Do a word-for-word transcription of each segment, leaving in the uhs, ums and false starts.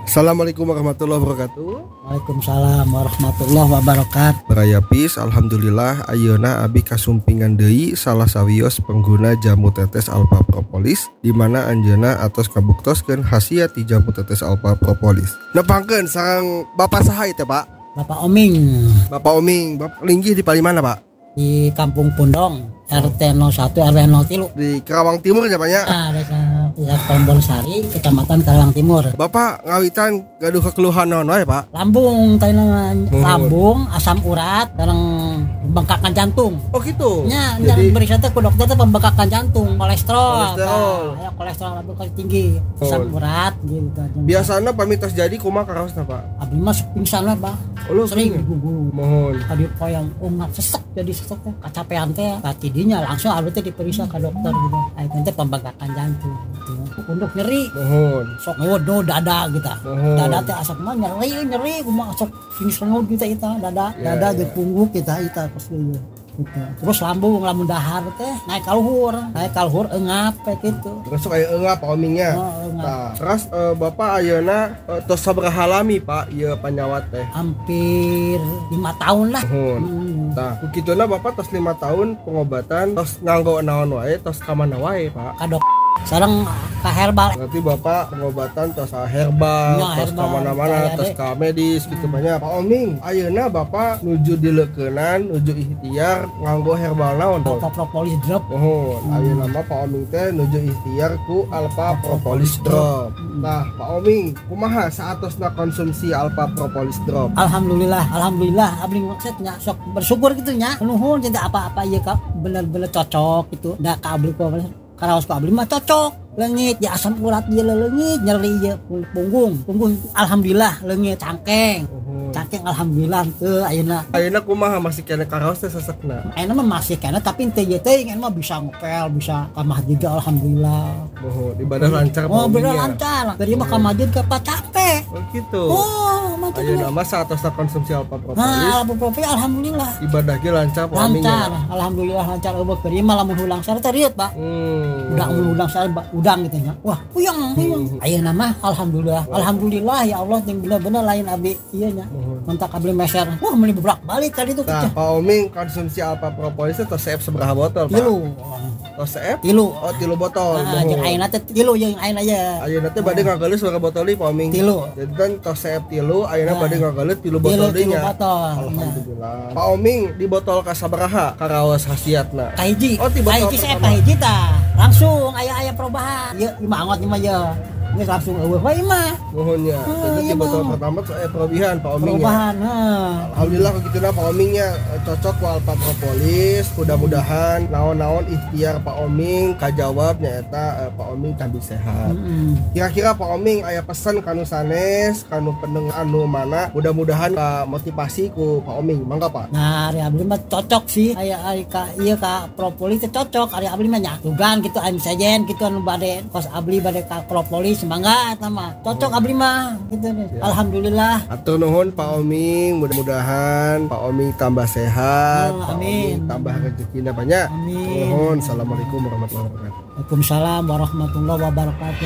Assalamualaikum warahmatullahi wabarakatuh. Waalaikumsalam warahmatullahi wabarakatuh. Baraya Pis, alhamdulillah ayeuna abi kasumpingan deui salah sawios pengguna jamu tetes Alpha Propolis di mana anjeunna atos kabuktoskeun khasiat ti jamu tetes Alpha Propolis. Nepangkeun sareng Bapak saha teh, Pak? Bapak Oming. Bapak Oming, Bapak linggih di palimana, Pak? Di Kampung Pundong, R T nol satu R W nol tiga. Di Karawang Timur ya, Pak ya? Ah, desa desa Tombol Sari, Kecamatan Karawang Timur. Bapak ngawitan gaduh kekeluhan naon wae, Pak? Lambung, tayna lambung, asam urat, sareng pembengkakan jantung. Oh gitu. Nya, jadi periksa teh ku dokter teh pembengkakan jantung, kolesterol. Kolesterol. Aya kolesterol lambung tinggi, asam Oh. urat gitu. Biasana pamitos jadi kumaha karaosna, Pak? Abdi mah pingsan lah, Bah. Oh, lu Sering pingsan? digugur. Mohon. Tadi poyang ungap sesek jadi sesek teh kacapean teh tadinya langsung abdi teh diperiksa ke dokter gitu. Aya teh pembengkakan jantung gitu. Untuk nyeri Mohon. sok ngewodo dada gitu. Mohon. Dada teh asap mah nyeri nyeri kumaha sok finish ngeud kita eta dada Ya, dada ya. jeung punggung kita eta pas gitu. Gitu. Terus lambung lamun dahar teh naik ka luhur, naik ka luhur eungap kayak gitu. Terus aya eungap Pak Omingnya. Oh, eungap. Nah, terus eh, Bapak ayeuna eh, tos sabaraha lami, Pak, ieu panyawat teh? Hampir lima tahun lah. Mohon. Hmm. Nah, kukituna Bapak tos lima tahun pengobatan, tos nganggo naon wae, tos ka mana wae, Pak? Ka dok sareng ka herbal. Berarti Bapak pengobatan tos ka herbal, Ya, tos ka herbal. mana-mana, Ya, tos deh. ka medis gitu banyak. Pak Oming, ayeuna Bapak nuju dileukeunnan, nuju ikhtiar nganggo herbal naon? Alpha Propolis drop. Mohon, ayeuna mah Pak Oming teh nuju ikhtiar ku Alpha Propolis Drop. Nah, Pak Oming, kumaha saatosna konsumsi Alpha Propolis Drop? Alhamdulillah, alhamdulillah abdi maksudnya sok bersyukur gitu nya. Nuhun cinta apa-apa ieu ka bener-bener cocok gitu. Da ka abdi ku karaos ku abdi mah cocok. Leungit ya asam urat ieu leungit, nyeri ieu punggung. Punggung alhamdulillah leungit cangkeng. Mohon. Cangkeng alhamdulillah teu ayeuna. Ayeuna kumaha masih kena karaos teh sesekna? Ayeuna mah masih kana tapi teu ieu teh ayeuna mah bisa ngepel, bisa ka masjid alhamdulillah. Mohon, ibadah lancar Pak Oh, bener Omingnya. lancar. Dari mah ka masjid ke pa capek. Oh gitu. Oh, mah teh. Ayeuna mah saatosna konsumsi Alpha Propolis, Nah, Alpha Propolis alhamdulillah. ibadah ge lancar Pak Lancar, Omingnya. alhamdulillah lancar eueuh keur mah lamun hulang sare teh riet, Pak. Hmm. Udang mun udang sare Pak, udang gitu nya. Wah, puyeng, puyeng. Ayeuna mah alhamdulillah. Alhamdulillah ya Allah jeung bener-bener lain abdi ieu nya. Mentak abdi meser. Wah, meuli bolak-balik tadi tuh Nah, kita. Pak Oming konsumsi Alpha Propolis teh tos seep sabaraha botol, Pak? Tilu. Tos seep? Tilu. Oh, tilu botol. Nah, jeung Mohon. ayeuna teh tilu jeung ayeuna ya. Ayeuna teh bade ngageuleus sabaraha botol deui Pak Oming? Tilu. Jadi kan tos seep tilu, ayeuna Nah. bade ngageuleus tilu Tilu botol deui tilu nya. botol. Alhamdulillah. Pak Oming di botol ka sabaraha karaos khasiatna? Kahiji. Oh, di botol Kahiji saya pertama. kahiji tah. Langsung aya-aya perubahan. Ieu imah angot imah ya. Ini langsung eueuh wae imah. Mohonnya. Oh, Jadi di iya, botol Bang. pertama tuh aya perubahan Pak Oming ya. Perubahan. Heeh. Alhamdulillah begitulah Pak Omingnya eh, cocok ku Alpha Propolis. Mudah-mudahan naon-naon ikhtiar Pak Oming kajawab nyaeta eh, Pak Oming tambah sehat. Heeh. Kira-kira Pak Oming aya pesan kanu sanes, kanu pendengar anu mana? Mudah-mudahan ka motivasi ku Pak Oming. Mangga Pak. Nah, ari abdi mah cocok sih. Aya ari ka ieu ka propolis teh cocok. Ari abdi mah nya tugan gitu anu sajen gitu anu bade kos abdi bade ka propolis mangga eta mah. Cocok abdi mah gitu. Alhamdulillah. Atur nuhun Pak Oming, mudah-mudahan Pak Oming tambah sehat, Oh, Pak amin. Oming tambah rezekinya banyak. Amin. Nuhun. Assalamualaikum warahmatullahi wabarakatuh. Waalaikumsalam warahmatullahi wabarakatuh.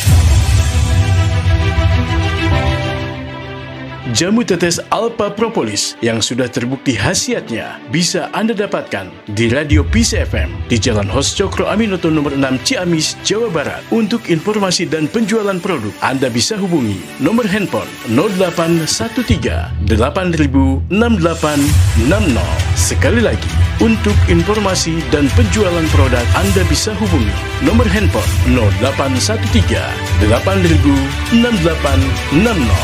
Jamu tetes Alpha Propolis yang sudah terbukti khasiatnya bisa Anda dapatkan di Radio Peace F M di Jalan Hos Cokro Aminoto nomor enam Ciamis, Jawa Barat. Untuk informasi dan penjualan produk, Anda bisa hubungi nomor handphone nol delapan satu tiga delapan nol enam delapan enam nol. Sekali lagi, untuk informasi dan penjualan produk, Anda bisa hubungi nomor handphone nol delapan satu tiga delapan nol enam delapan enam nol.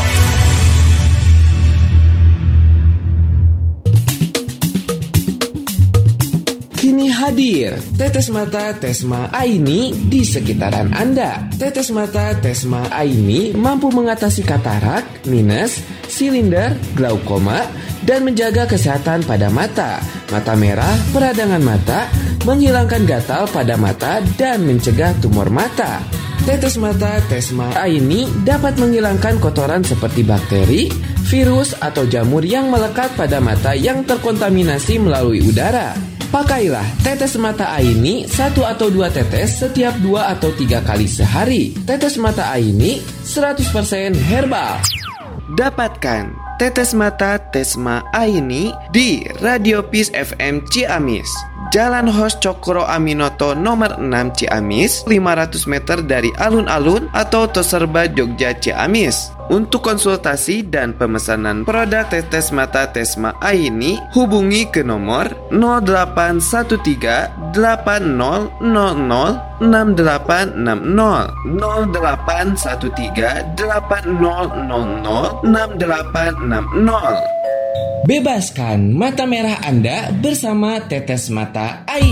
Kini hadir Tetes Mata Tesma Aini di sekitaran Anda. Tetes Mata Tesma Aini mampu mengatasi katarak, minus, silinder, glaukoma, dan menjaga kesehatan pada mata, mata merah, peradangan mata, menghilangkan gatal pada mata, dan mencegah tumor mata. Tetes Mata Tesma Aini dapat menghilangkan kotoran seperti bakteri, virus, atau jamur yang melekat pada mata yang terkontaminasi melalui udara. Pakailah tetes mata Aini satu atau dua tetes setiap dua atau tiga kali sehari. Tetes mata Aini seratus persen herbal. Dapatkan tetes mata Tesma Aini di Radio Peace F M Ciamis, Jalan Hos Cokro Aminoto nomor enam Ciamis, lima ratus meter dari alun-alun atau Toserba Jogja Ciamis. Untuk konsultasi dan pemesanan produk tetes mata Tesma Aini, hubungi ke nomor nol delapan satu tiga delapan nol nol nol enam delapan enam nol nol delapan satu tiga delapan nol nol nol enam delapan enam nol. Bebaskan mata merah Anda bersama tetes mata Aini.